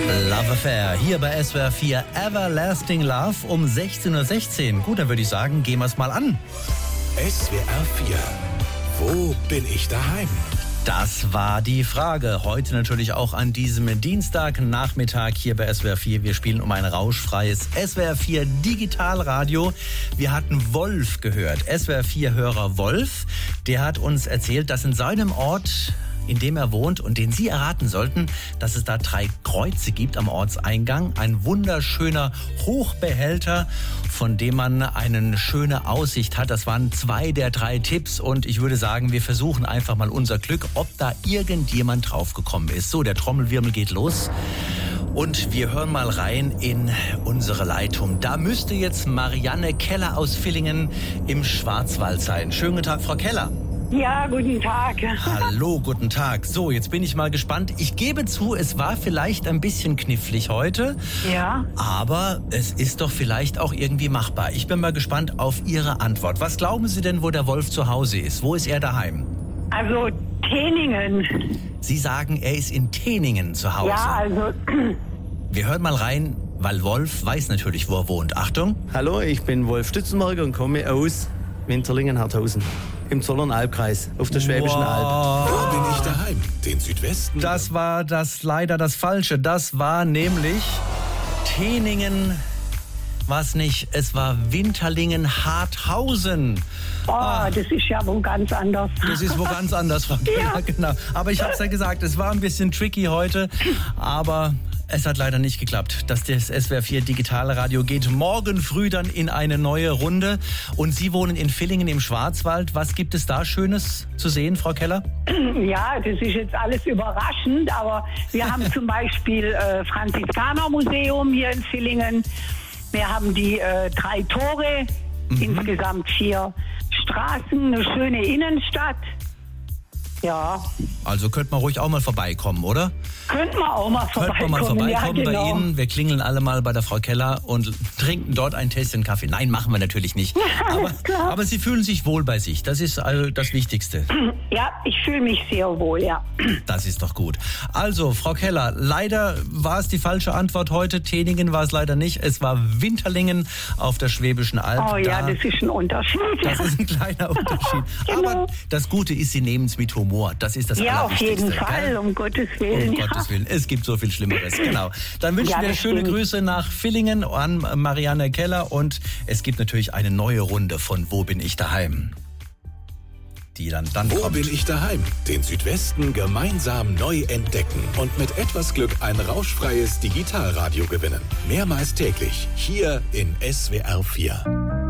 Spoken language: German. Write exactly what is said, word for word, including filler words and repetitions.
Love Affair, hier bei S W R vier Everlasting Love um sechzehn Uhr sechzehn. Gut, dann würde ich sagen, gehen wir es mal an. S W R vier, wo bin ich daheim? Das war die Frage. Heute natürlich auch an diesem Dienstagnachmittag hier bei S W R vier. Wir spielen um ein rauschfreies S W R vier Digitalradio. Wir hatten Wolf gehört, S W R vier-Hörer Wolf. Der hat uns erzählt, dass in seinem Ort, in dem er wohnt und den Sie erraten sollten, dass es da drei Kreuze gibt am Ortseingang. Ein wunderschöner Hochbehälter, von dem man eine schöne Aussicht hat. Das waren zwei der drei Tipps und ich würde sagen, wir versuchen einfach mal unser Glück, ob da irgendjemand draufgekommen ist. So, der Trommelwirbel geht los und wir hören mal rein in unsere Leitung. Da müsste jetzt Marianne Keller aus Villingen im Schwarzwald sein. Schönen guten Tag, Frau Keller. Ja, guten Tag. Hallo, guten Tag. So, jetzt bin ich mal gespannt. Ich gebe zu, es war vielleicht ein bisschen knifflig heute. Ja. Aber es ist doch vielleicht auch irgendwie machbar. Ich bin mal gespannt auf Ihre Antwort. Was glauben Sie denn, wo der Wolf zu Hause ist? Wo ist er daheim? Also Teningen. Sie sagen, er ist in Teningen zu Hause. Ja, also... Wir hören mal rein, weil Wolf weiß natürlich, wo er wohnt. Achtung. Hallo, ich bin Wolf Stützenberger und komme aus Winterlingen-Harthausen. Im Zollernalbkreis, auf der Schwäbischen wow. Alb. Wo bin ich daheim? Den Südwesten? Das war das leider das Falsche. Das war nämlich Teningen. Was nicht? Es war Winterlingen-Harthausen. Oh, ah, das ist ja wo ganz anders. Das ist wo ganz anders, Frau Keller, Ja. genau. Aber ich habe es ja gesagt, es war ein bisschen tricky heute, aber es hat leider nicht geklappt. Das, das S W R vier Digitale Radio geht morgen früh dann in eine neue Runde. Und Sie wohnen in Villingen im Schwarzwald. Was gibt es da Schönes zu sehen, Frau Keller? Ja, das ist jetzt alles überraschend, aber wir haben zum Beispiel äh, Franziskanermuseum hier in Villingen. Wir haben die äh, drei Tore, mhm. insgesamt vier Straßen, eine schöne Innenstadt. Ja. Also könnte man ruhig auch mal vorbeikommen, oder? Könnten wir auch mal vorbeikommen. Könnte man mal vorbeikommen ja, genau. bei Ihnen. Wir klingeln alle mal bei der Frau Keller und trinken dort ein Tässchen Kaffee. Nein, machen wir natürlich nicht. Aber, aber Sie fühlen sich wohl bei sich. Das ist also das Wichtigste. Ja, ich fühle mich sehr wohl, ja. Das ist doch gut. Also, Frau Keller, leider war es die falsche Antwort heute. Teningen war es leider nicht. Es war Winterlingen auf der Schwäbischen Alb. Oh ja, da, das ist ein Unterschied. Das ist ein kleiner Unterschied. Genau. Aber das Gute ist, Sie nehmen es mit Humor. Das ist das Ja, auf Allerwichtigste. jeden Fall, gell? um Gottes Willen. Um ja. Gottes Willen. Es gibt so viel Schlimmeres. Genau. Dann wünschen Ja, wir das schöne stimmt. Grüße nach Villingen an Marianne Keller und es gibt natürlich eine neue Runde von Wo bin ich daheim? Die dann dann Wo kommt. bin ich daheim? Den Südwesten gemeinsam neu entdecken und mit etwas Glück ein rauschfreies Digitalradio gewinnen. Mehrmals täglich hier in S W R vier.